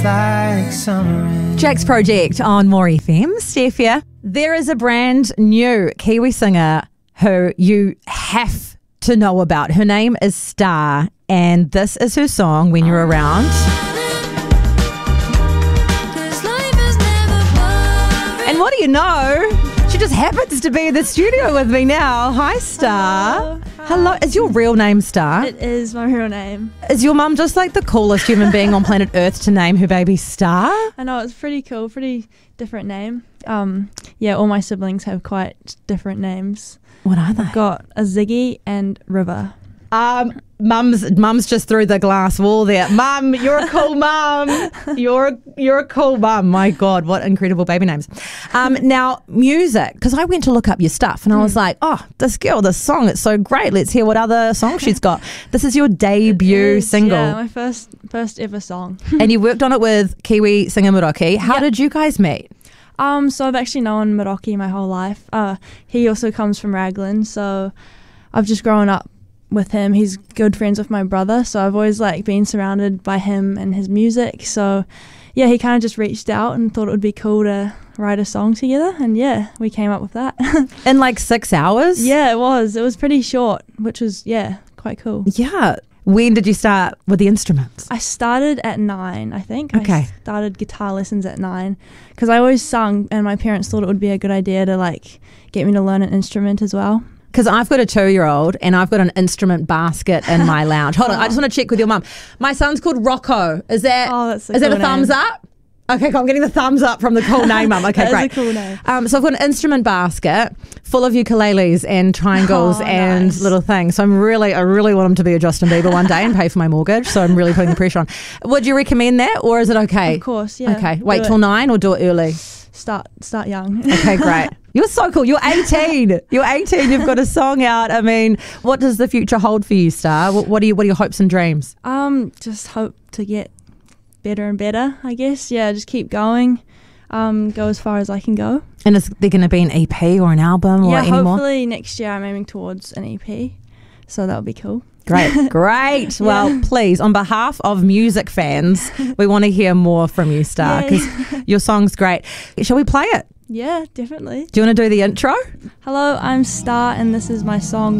like summer rain. Jack's Project on More FM. Steph here. There is a brand new Kiwi singer who you have to know about. Her name is Star, and this is her song, When You're Around. And what do you know? She just happens to be in the studio with me now. Hi, Star. Hello. Is your real name Star? It is my real name. Is your mum just like the coolest human being on planet Earth to name her baby Star? I know, it's pretty cool, pretty different name. Yeah, all my siblings have quite different names. What are they? I've got a Ziggy and River. Mum's just through the glass wall there. Mum, you're a cool mum. You're a cool mum. My God, what incredible baby names. Now, music, because I went to look up your stuff and I was like, oh, this girl, this song, it's so great. Let's hear what other songs she's got. This is your debut single. Yeah, my first ever song. And you worked on it with Kiwi singer Muroki. How did you guys meet? So I've actually known Muroki my whole life. He also comes from Raglan, so I've just grown up with him. He's good friends with my brother, so I've always been surrounded by him and his music. So yeah, he kind of just reached out and thought it would be cool to write a song together, and yeah, we came up with that. In 6 hours? Yeah, it was pretty short, which was quite cool. Yeah. When did you start with the instruments? I started at 9, I think. Okay. I started guitar lessons at 9 because I always sung, and my parents thought it would be a good idea to get me to learn an instrument as well. Because I've got a 2-year-old and I've got an instrument basket in my lounge. Hold on, I just want to check with your mum. My son's called Rocco. Is that that's a is that cool a thumbs name. up? Okay, cool. I'm getting the thumbs up from the cool name, Mum. Okay, That great. is a cool name. So I've got an instrument basket full of ukuleles and triangles and nice. little things. So I really want him to be a Justin Bieber one day and pay for my mortgage. So I'm really putting the pressure on. Would you recommend that, or is it okay? Of course, yeah. Okay, Do wait it. till 9 or do it early? Start young. Okay, great. You're so cool. You're 18. You're 18. You've got a song out. I mean, what does the future hold for you, Star? What are your hopes and dreams? Just hope to get better and better, I guess. Yeah, just keep going. Go as far as I can go. And is there going to be an EP or an album or Yeah, any more? hopefully next year I'm aiming towards an EP. So that'll be cool. Great. Well, please, on behalf of music fans, we want to hear more from you, Star, because your song's great. Shall we play it? Yeah, definitely. Do you want to do the intro? Hello, I'm Star, and this is my song,